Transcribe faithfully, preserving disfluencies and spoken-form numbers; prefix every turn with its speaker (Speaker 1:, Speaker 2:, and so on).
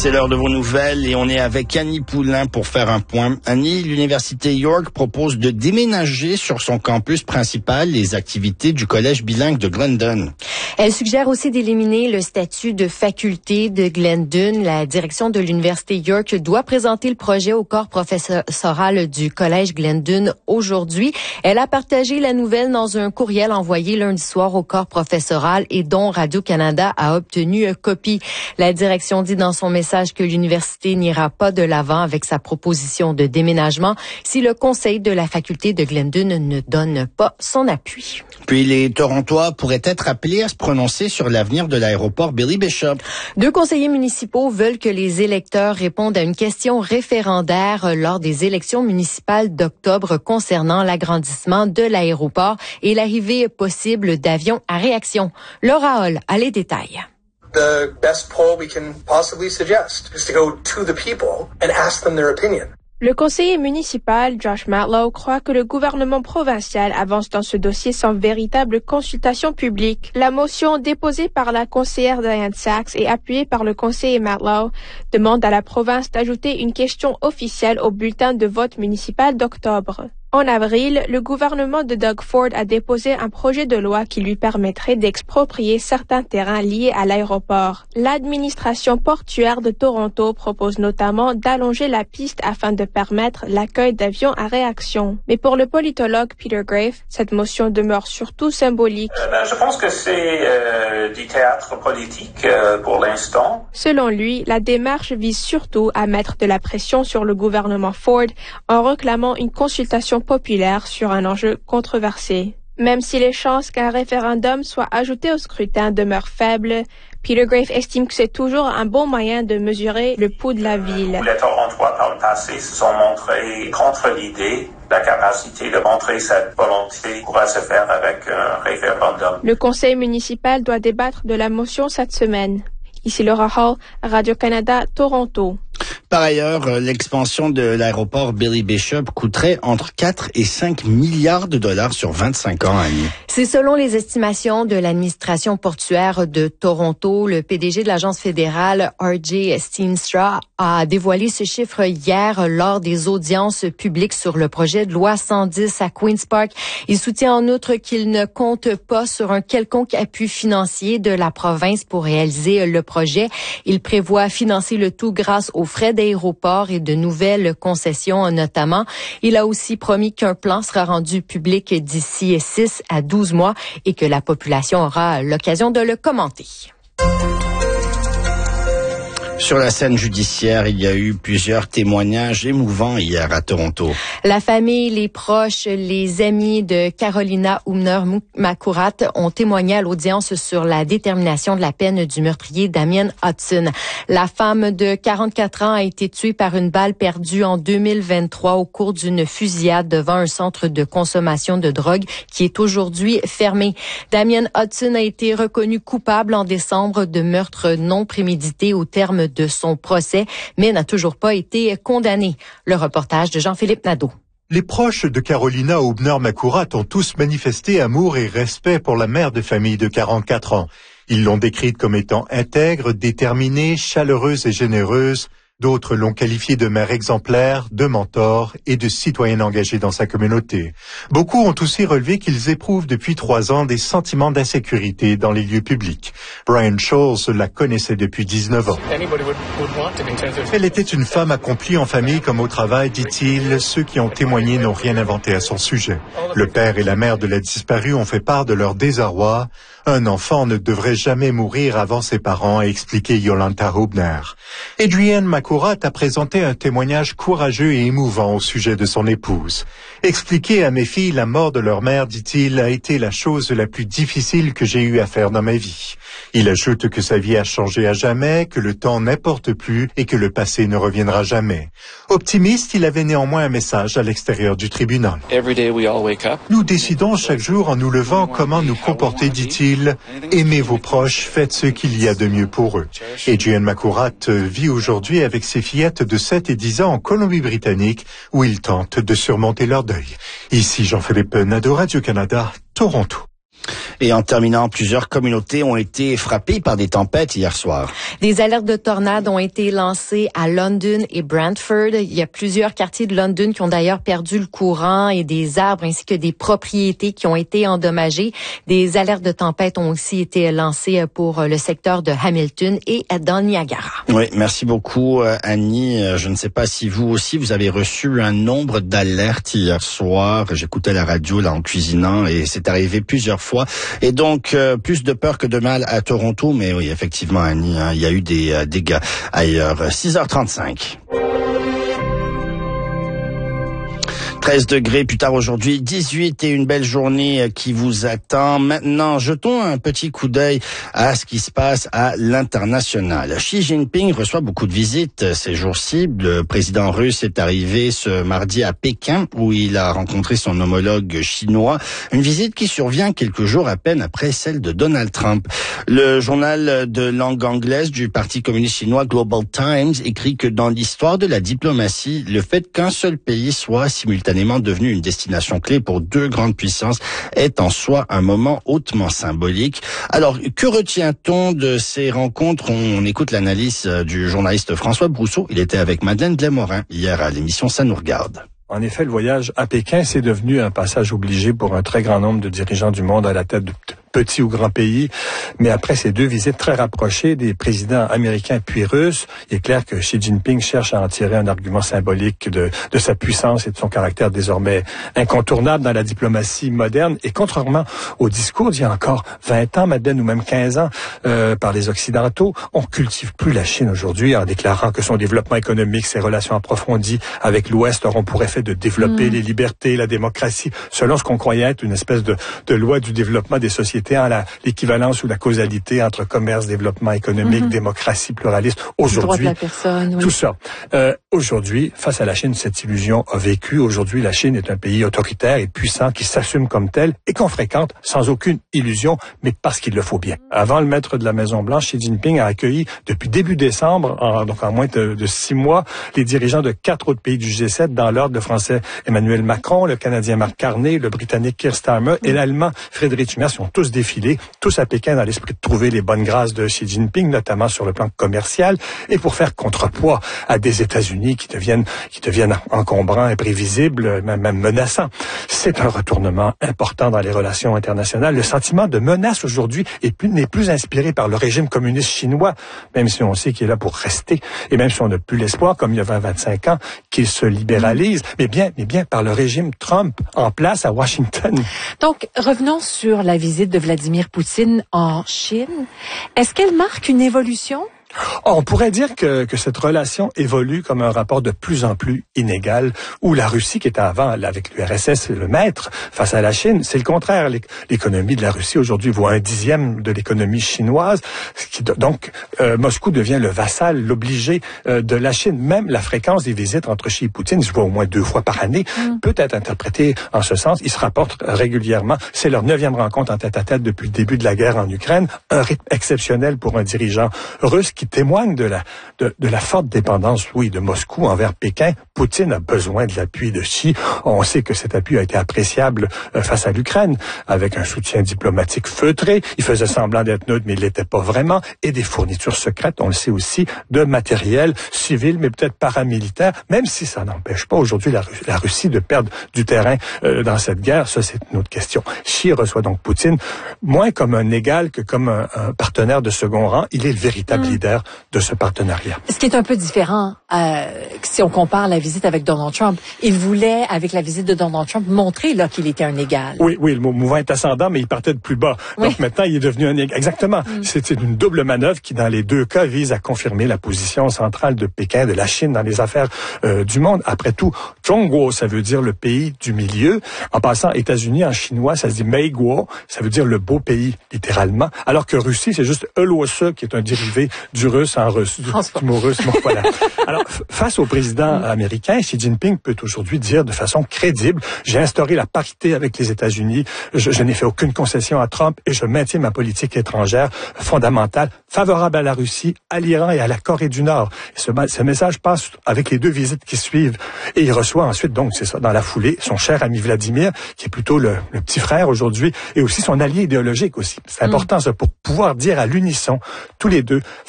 Speaker 1: C'est l'heure de vos nouvelles et on est avec Annie Poulain pour faire un point. Annie, l'Université York propose de déménager sur son campus principal les activités du collège bilingue de Glendon.
Speaker 2: Elle suggère aussi d'éliminer le statut de faculté de Glendon. La direction de l'Université York doit présenter le projet au corps professoral du collège Glendon aujourd'hui. Elle a partagé la nouvelle dans un courriel envoyé lundi soir au corps professoral et dont Radio-Canada a obtenu copie. La direction dit dans son message que l'université n'ira pas de l'avant avec sa proposition de déménagement si le conseil de la faculté de Glendon ne donne pas son appui.
Speaker 1: Puis les Torontois pourraient être appelés à se prononcer sur l'avenir de l'aéroport Billy Bishop.
Speaker 2: Deux conseillers municipaux veulent que les électeurs répondent à une question référendaire lors des élections municipales d'octobre concernant l'agrandissement de l'aéroport et l'arrivée possible d'avions à réaction. Laura Hall a les détails.
Speaker 3: The best poll we can possibly suggest is to go to the people and ask them their opinion.
Speaker 4: Le conseiller municipal, Josh Matlow, croit que le gouvernement provincial avance dans ce dossier sans véritable consultation publique. La motion déposée par la conseillère Diane Sachs et appuyée par le conseiller Matlow demande à la province d'ajouter une question officielle au bulletin de vote municipal d'octobre. En avril, le gouvernement de Doug Ford a déposé un projet de loi qui lui permettrait d'exproprier certains terrains liés à l'aéroport. L'administration portuaire de Toronto propose notamment d'allonger la piste afin de permettre l'accueil d'avions à réaction. Mais pour le politologue Peter Grafe, cette motion demeure surtout symbolique.
Speaker 5: Euh, ben, je pense que c'est euh, du théâtre politique euh, pour l'instant.
Speaker 4: Selon lui, la démarche vise surtout à mettre de la pression sur le gouvernement Ford en réclamant une consultation populaire sur un enjeu controversé. Même si les chances qu'un référendum soit ajouté au scrutin demeurent faibles, Peter Grafe estime que c'est toujours un bon moyen de mesurer le pouls de la ville.
Speaker 5: Les Torontois par le passé se sont montrés contre l'idée. La capacité de montrer cette volonté pourra se faire avec un référendum.
Speaker 4: Le conseil municipal doit débattre de la motion cette semaine. Ici Laura Hall, Radio-Canada, Toronto.
Speaker 1: Par ailleurs, l'expansion de l'aéroport Billy Bishop coûterait entre quatre et cinq milliards de dollars sur vingt-cinq ans, Annie.
Speaker 2: C'est selon les estimations de l'administration portuaire de Toronto. Le P D G de l'agence fédérale, R J Steenstra, a dévoilé ce chiffre hier lors des audiences publiques sur le projet de loi cent dix à Queen's Park. Il soutient en outre qu'il ne compte pas sur un quelconque appui financier de la province pour réaliser le projet. Il prévoit financer le tout grâce aux frais d'aéroport et de nouvelles concessions notamment. Il a aussi promis qu'un plan sera rendu public d'ici six à douze mois et que la population aura l'occasion de le commenter.
Speaker 1: Sur la scène judiciaire, il y a eu plusieurs témoignages émouvants hier à Toronto.
Speaker 2: La famille, les proches, les amis de Carolina Umner-Makurat ont témoigné à l'audience sur la détermination de la peine du meurtrier Damien Hudson. La femme de quarante-quatre ans a été tuée par une balle perdue en deux mille vingt-trois au cours d'une fusillade devant un centre de consommation de drogue qui est aujourd'hui fermé. Damien Hudson a été reconnu coupable en décembre de meurtre non prémédité au terme de son procès, mais n'a toujours pas été condamné. Le reportage de Jean-Philippe Nadeau.
Speaker 6: Les proches de Carolina Umner-Makurat ont tous manifesté amour et respect pour la mère de famille de quarante-quatre ans. Ils l'ont décrite comme étant intègre, déterminée, chaleureuse et généreuse. D'autres l'ont qualifiée de mère exemplaire, de mentor et de citoyenne engagée dans sa communauté. Beaucoup ont aussi relevé qu'ils éprouvent depuis trois ans des sentiments d'insécurité dans les lieux publics. Brian Scholes la connaissait depuis dix-neuf ans. Elle était une femme accomplie en famille comme au travail, dit-il. Ceux qui ont témoigné n'ont rien inventé à son sujet. Le père et la mère de la disparue ont fait part de leur désarroi. Un enfant ne devrait jamais mourir avant ses parents, a expliqué Yolanta Hubner. Adrienne Makurat a présenté un témoignage courageux et émouvant au sujet de son épouse. Expliquer à mes filles la mort de leur mère, dit-il, a été la chose la plus difficile que j'ai eu à faire dans ma vie. Il ajoute que sa vie a changé à jamais, que le temps n'importe plus et que le passé ne reviendra jamais. Optimiste, il avait néanmoins un message à l'extérieur du tribunal. Nous décidons chaque jour en nous levant comment nous comporter, dit-il. Aimez vos proches, faites ce qu'il y a de mieux pour eux. Adrienne Makurat vit aujourd'hui avec ses fillettes de sept et dix ans en Colombie-Britannique où ils tentent de surmonter leur deuil. Ici Jean-Philippe Nadeau, Radio-Canada, Toronto.
Speaker 1: Et en terminant, plusieurs communautés ont été frappées par des tempêtes hier soir.
Speaker 2: Des alertes de tornades ont été lancées à London et Brantford. Il y a plusieurs quartiers de London qui ont d'ailleurs perdu le courant et des arbres ainsi que des propriétés qui ont été endommagées. Des alertes de tempête ont aussi été lancées pour le secteur de Hamilton et dans Niagara.
Speaker 1: Oui, merci beaucoup Annie. Je ne sais pas si vous aussi, vous avez reçu un nombre d'alertes hier soir. J'écoutais la radio là en cuisinant et c'est arrivé plusieurs fois. Et donc, euh, plus de peur que de mal à Toronto. Mais oui, effectivement Annie, hein, il y a eu des euh, dégâts ailleurs. six heures trente-cinq. treize degrés plus tard aujourd'hui, dix-huit et une belle journée qui vous attend. Maintenant, jetons un petit coup d'œil à ce qui se passe à l'international. Xi Jinping reçoit beaucoup de visites ces jours-ci. Le président russe est arrivé ce mardi à Pékin où il a rencontré son homologue chinois. Une visite qui survient quelques jours à peine après celle de Donald Trump. Le journal de langue anglaise du Parti communiste chinois Global Times écrit que dans l'histoire de la diplomatie, le fait qu'un seul pays soit simultanément devenu une destination clé pour deux grandes puissances est en soi un moment hautement symbolique. Alors, que retient-on de ces rencontres? On écoute l'analyse du journaliste François Brousseau. Il était avec Madeleine Blais-Morin hier à l'émission Ça nous regarde.
Speaker 7: En effet, le voyage à Pékin, c'est devenu un passage obligé pour un très grand nombre de dirigeants du monde à la tête de petits ou grands pays. Mais après ces deux visites très rapprochées des présidents américains puis russes, il est clair que Xi Jinping cherche à en tirer un argument symbolique de, de sa puissance et de son caractère désormais incontournable dans la diplomatie moderne. Et contrairement au discours d'il y a encore vingt ans, Madeleine, ou même quinze ans, euh, par les Occidentaux, on cultive plus la Chine aujourd'hui en déclarant que son développement économique, ses relations approfondies avec l'Ouest auront pour effet de développer mmh. les libertés, la démocratie, selon ce qu'on croyait être une espèce de, de loi du développement des sociétés, en la, l'équivalence ou la causalité entre commerce, développement économique, mmh. démocratie, pluralisme. Aujourd'hui,
Speaker 2: droit de la personne, oui.
Speaker 7: tout ça. Euh, aujourd'hui, face à la Chine, cette illusion a vécu. Aujourd'hui, la Chine est un pays autoritaire et puissant qui s'assume comme tel et qu'on fréquente sans aucune illusion, mais parce qu'il le faut bien. Avant le maître de la Maison-Blanche, Xi Jinping a accueilli depuis début décembre, en, donc en moins de, de six mois, les dirigeants de quatre autres pays du G sept dans l'ordre, le français Emmanuel Macron, le Canadien Mark Carney, le Britannique Keir Starmer et l'Allemand Friedrich Merz ont tous défilé, tous à Pékin dans l'esprit de trouver les bonnes grâces de Xi Jinping, notamment sur le plan commercial, et pour faire contrepoids à des États-Unis qui deviennent, qui deviennent encombrants, imprévisibles, même, même menaçants. C'est un retournement important dans les relations internationales. Le sentiment de menace aujourd'hui est plus, n'est plus inspiré par le régime communiste chinois, même si on sait qu'il est là pour rester, et même si on n'a plus l'espoir, comme il y a vingt à vingt-cinq ans, qu'il se libéralise, mais bien, mais bien par le régime Trump en place à Washington.
Speaker 8: Donc, revenons sur la visite de Vladimir Poutine en Chine. Est-ce qu'elle marque une évolution?
Speaker 7: Oh, on pourrait dire que, que cette relation évolue comme un rapport de plus en plus inégal, où la Russie, qui était avant avec l'U R S S le maître face à la Chine, c'est le contraire. L'économie de la Russie aujourd'hui vaut un dixième de l'économie chinoise. Ce qui, donc, euh, Moscou devient le vassal, l'obligé euh, de la Chine. Même la fréquence des visites entre Xi et Poutine, il se voit au moins deux fois par année, mm. peut être interprétée en ce sens. Ils se rapportent régulièrement. C'est leur neuvième rencontre en tête-à-tête depuis le début de la guerre en Ukraine. Un rythme exceptionnel pour un dirigeant russe qui témoigne de la, de, de la forte dépendance, oui, de Moscou envers Pékin. Poutine a besoin de l'appui de Xi. On sait que cet appui a été appréciable euh, face à l'Ukraine, avec un soutien diplomatique feutré. Il faisait semblant d'être neutre, mais il l'était pas vraiment. Et des fournitures secrètes, on le sait aussi, de matériel civil, mais peut-être paramilitaire, même si ça n'empêche pas aujourd'hui la, la Russie de perdre du terrain euh, dans cette guerre. Ça, c'est une autre question. Xi reçoit donc Poutine moins comme un égal que comme un, un partenaire de second rang. Il est le véritable mmh. leader de ce partenariat.
Speaker 8: Ce qui est un peu différent, euh, si on compare la visite avec Donald Trump, il voulait, avec la visite de Donald Trump, montrer là qu'il était un égal.
Speaker 7: Oui, oui, le mouvement est ascendant, mais il partait de plus bas. Oui. Donc maintenant, il est devenu un égal. Exactement. Mm. C'est une double manœuvre qui, dans les deux cas, vise à confirmer la position centrale de Pékin, de la Chine dans les affaires euh, du monde. Après tout, Zhongguo, ça veut dire le pays du milieu. En passant, États-Unis, en chinois, ça se dit Meiguo, ça veut dire le beau pays, littéralement. Alors que Russie, c'est juste Eloise, qui est un dérivé du russe en russe, du, du mot russe. Bon, voilà. Alors, face au président mm. américain, Xi Jinping peut aujourd'hui dire de façon crédible, j'ai instauré la parité avec les États-Unis, je, je n'ai fait aucune concession à Trump et je maintiens ma politique étrangère fondamentale, favorable à la Russie, à l'Iran et à la Corée du Nord. Et ce, ce message passe avec les deux visites qui suivent. Et il reçoit ensuite, donc, c'est ça, dans la foulée, son cher ami Vladimir, qui est plutôt le, le petit frère aujourd'hui, et aussi son allié idéologique aussi. C'est important, mm. ça, pour pouvoir dire à l'unisson, tous les deux,